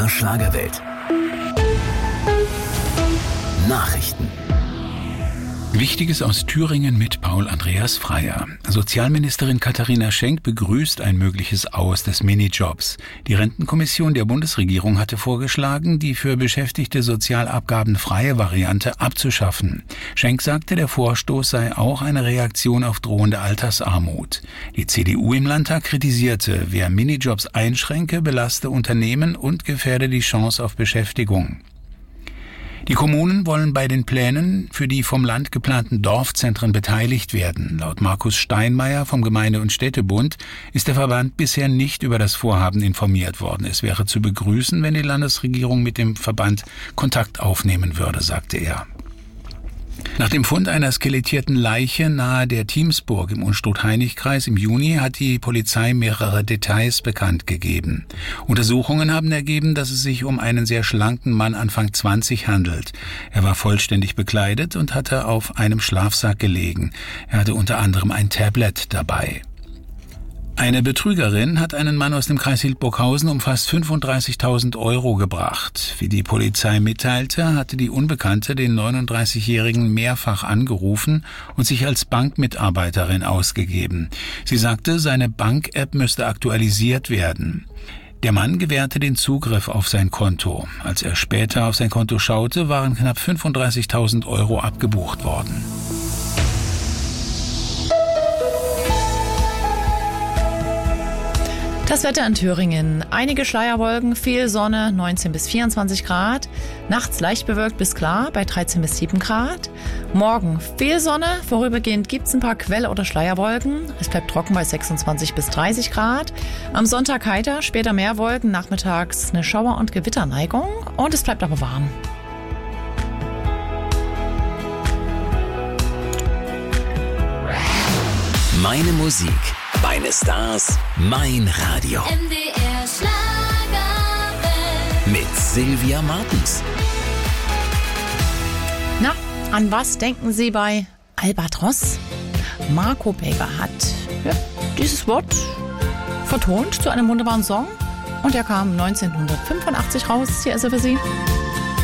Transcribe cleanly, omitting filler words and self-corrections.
MDR Schlagerwelt. Nachrichten. Wichtiges aus Thüringen mit Paul Andreas Freier. Sozialministerin Katharina Schenk begrüßt ein mögliches Aus des Minijobs. Die Rentenkommission der Bundesregierung hatte vorgeschlagen, die für Beschäftigte sozialabgabenfreie Variante abzuschaffen. Schenk sagte, der Vorstoß sei auch eine Reaktion auf drohende Altersarmut. Die CDU im Landtag kritisierte, wer Minijobs einschränke, belaste Unternehmen und gefährde die Chance auf Beschäftigung. Die Kommunen wollen bei den Plänen für die vom Land geplanten Dorfzentren beteiligt werden. Laut Markus Steinmeier vom Gemeinde- und Städtebund ist der Verband bisher nicht über das Vorhaben informiert worden. Es wäre zu begrüßen, wenn die Landesregierung mit dem Verband Kontakt aufnehmen würde, sagte er. Nach dem Fund einer skelettierten Leiche nahe der Thiemsburg im Unstrut-Hainich-Kreis im Juni hat die Polizei mehrere Details bekannt gegeben. Untersuchungen haben ergeben, dass es sich um einen sehr schlanken Mann Anfang 20 handelt. Er war vollständig bekleidet und hatte auf einem Schlafsack gelegen. Er hatte unter anderem ein Tablet dabei. Eine Betrügerin hat einen Mann aus dem Kreis Hildburghausen um fast 35.000 € gebracht. Wie die Polizei mitteilte, hatte die Unbekannte den 39-Jährigen mehrfach angerufen und sich als Bankmitarbeiterin ausgegeben. Sie sagte, seine Bank-App müsste aktualisiert werden. Der Mann gewährte den Zugriff auf sein Konto. Als er später auf sein Konto schaute, waren knapp 35.000 € abgebucht worden. Das Wetter in Thüringen. Einige Schleierwolken, viel Sonne, 19 bis 24 Grad. Nachts leicht bewölkt bis klar bei 13 bis 7 Grad. Morgen viel Sonne, vorübergehend gibt es ein paar Quell- oder Schleierwolken. Es bleibt trocken bei 26 bis 30 Grad. Am Sonntag heiter, später mehr Wolken, nachmittags eine Schauer- und Gewitterneigung. Und es bleibt aber warm. Meine Musik, meine Stars, mein Radio. MDR Schlagerwelt. Mit Sylvia Martens. Na, an was denken Sie bei Albatros? Marco Baker hat dieses Wort vertont zu einem wunderbaren Song und er kam 1985 raus. Hier ist er für Sie.